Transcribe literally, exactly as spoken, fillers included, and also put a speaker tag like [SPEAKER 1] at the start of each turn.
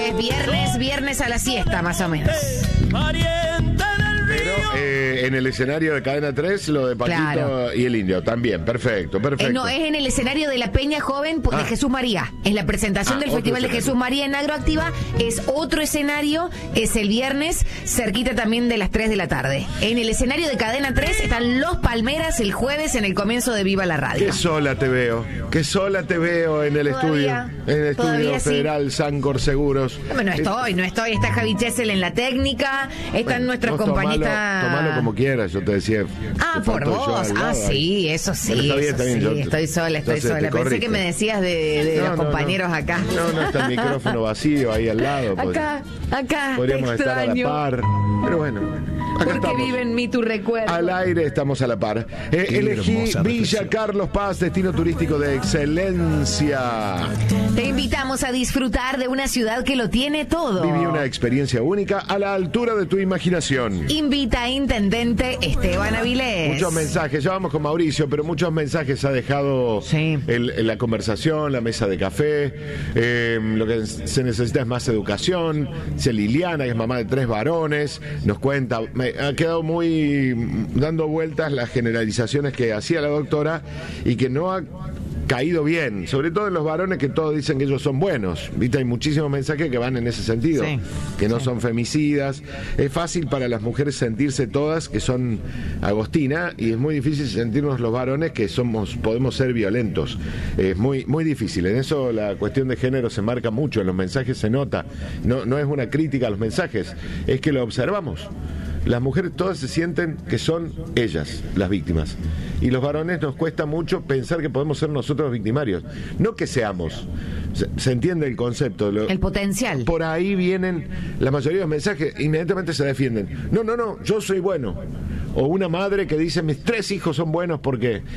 [SPEAKER 1] es viernes, viernes a la siesta, más o menos.
[SPEAKER 2] Pero eh, en el escenario de Cadena tres, lo de Paquito claro. y el Indio también. Perfecto, perfecto.
[SPEAKER 1] Eh, no, es en el escenario de la Peña Joven de ah. Jesús María. Es la presentación ah, del Festival escenario. de Jesús María en Agroactiva. Es otro escenario, es el viernes, cerquita también de las tres de la tarde. En el escenario de Cadena tres están Los Palmeras el jueves en el comienzo de Viva la Radio.
[SPEAKER 2] Qué sola te veo, qué sola te veo en el
[SPEAKER 1] todavía,
[SPEAKER 2] estudio. En el estudio federal, sí. Sancor Seguros.
[SPEAKER 1] No, no estoy, no estoy. Está Javi Chesel en la técnica, están bueno, nuestros compañeros.
[SPEAKER 2] Tomalo como quieras, yo te decía.
[SPEAKER 1] Ah, por vos. Ah, sí, eso sí. Está bien, está bien, sí. Yo, estoy sola, estoy sola. Pensé que me decías de, de no, los no, compañeros
[SPEAKER 2] no.
[SPEAKER 1] acá.
[SPEAKER 2] No, no, está el micrófono vacío ahí al lado.
[SPEAKER 1] Acá, acá.
[SPEAKER 2] Podríamos estar a la par. Pero bueno.
[SPEAKER 1] Porque estamos. Vive en mí tu recuerdo.
[SPEAKER 2] Al aire estamos a la par. Eh, elegí Villa Carlos Paz, destino turístico de excelencia.
[SPEAKER 1] Te invitamos a disfrutar de una ciudad que lo tiene todo.
[SPEAKER 2] Viví una experiencia única a la altura de tu imaginación.
[SPEAKER 1] Invita a Intendente Esteban Avilés.
[SPEAKER 2] Muchos mensajes, ya vamos con Mauricio, pero muchos mensajes ha dejado sí. el, la conversación, la mesa de café. Eh, lo que se necesita es más educación. Dice Liliana, que es mamá de tres varones, nos cuenta. Me ha quedado muy dando vueltas las generalizaciones que hacía la doctora y que no ha caído bien, sobre todo en los varones que todos dicen que ellos son buenos. ¿Viste? Hay muchísimos mensajes que van en ese sentido, sí, que no sí. son femicidas. Es fácil para las mujeres sentirse todas que son Agostina y es muy difícil sentirnos los varones que somos podemos ser violentos. Es muy muy difícil. En eso la cuestión de género se marca mucho, en los mensajes se nota. No, no es una crítica a los mensajes, es que lo observamos. Las mujeres todas se sienten que son ellas las víctimas. Y los varones nos cuesta mucho pensar que podemos ser nosotros los victimarios. No que seamos. Se, se entiende el concepto. Lo,
[SPEAKER 1] el potencial.
[SPEAKER 2] Por ahí vienen la mayoría de los mensajes, inmediatamente se defienden. No, no, no, yo soy bueno. O una madre que dice, mis tres hijos son buenos porque...